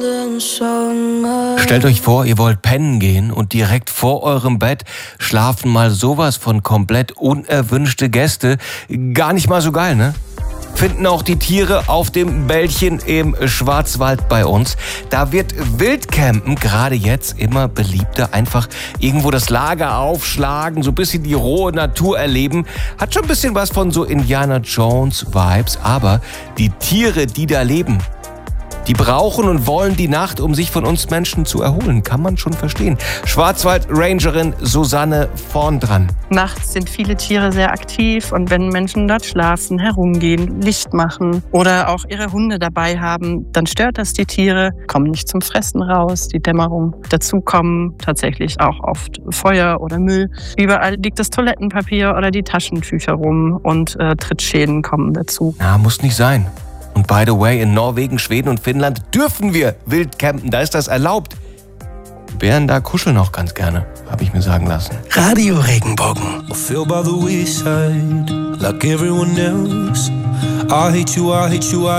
Stellt euch vor, ihr wollt pennen gehen und direkt vor eurem Bett schlafen mal sowas von komplett unerwünschte Gäste. Gar nicht mal so geil, ne? Finden auch die Tiere auf dem Bällchen im Schwarzwald bei uns. Da wird Wildcampen gerade jetzt immer beliebter. Einfach irgendwo das Lager aufschlagen, so ein bisschen die rohe Natur erleben. Hat schon ein bisschen was von so Indiana Jones Vibes. Aber die Tiere, die da leben, die brauchen und wollen die Nacht, um sich von uns Menschen zu erholen. Kann man schon verstehen. Schwarzwald-Rangerin Susanne vorn dran. Nachts sind viele Tiere sehr aktiv und wenn Menschen dort schlafen, herumgehen, Licht machen oder auch ihre Hunde dabei haben, dann stört das die Tiere, kommen nicht zum Fressen raus, die Dämmerung. Dazu kommen tatsächlich auch oft Feuer oder Müll. Überall liegt das Toilettenpapier oder die Taschentücher rum und Trittschäden kommen dazu. Na, muss nicht sein. Und by the way, in Norwegen, Schweden und Finnland dürfen wir wild campen, da ist das erlaubt. Bären da kuscheln auch ganz gerne, habe ich mir sagen lassen. Radio Regenbogen. I feel by the wayside, like everyone else. I hate you,